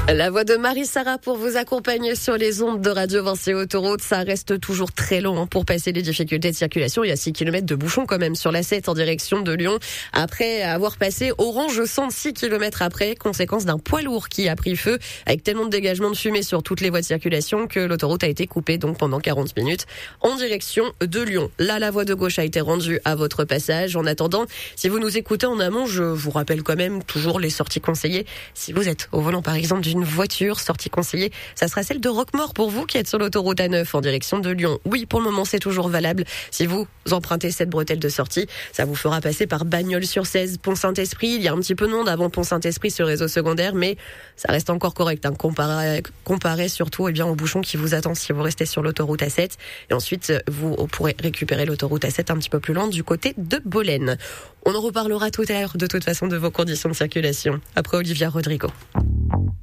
La voix de Marie-Sara pour vous accompagner sur les ondes de Radio Vinci Autoroute. Ça reste toujours très long pour passer les difficultés de circulation. Il y a 6 km de bouchons quand même sur la 7 en direction de Lyon. Après avoir passé orange 106 km après, conséquence d'un poids lourd qui a pris feu avec tellement de dégagement de fumée sur toutes les voies de circulation que l'autoroute a été coupée donc pendant 40 minutes en direction de Lyon. Là, la voie de gauche a été rendue à votre passage. En attendant, si vous nous écoutez en amont, je vous rappelle quand même toujours les sorties conseillées. Si vous êtes au volant par exemple d'une voiture, sortie conseillée, ça sera celle de Roquemaure pour vous qui êtes sur l'autoroute A9 en direction de Lyon. Oui, pour le moment, c'est toujours valable. Si vous empruntez cette bretelle de sortie, ça vous fera passer par Bagnols-sur-Cèze, Pont-Saint-Esprit. Il y a un petit peu de monde avant Pont-Saint-Esprit sur le réseau secondaire, mais ça reste encore correct, comparé surtout au bouchon qui vous attend si vous restez sur l'autoroute A7. Et ensuite, vous pourrez récupérer l'autoroute A7 un petit peu plus loin du côté de Bolène. On en reparlera tout à l'heure de toute façon de vos conditions de circulation. Après Olivia Rodrigo.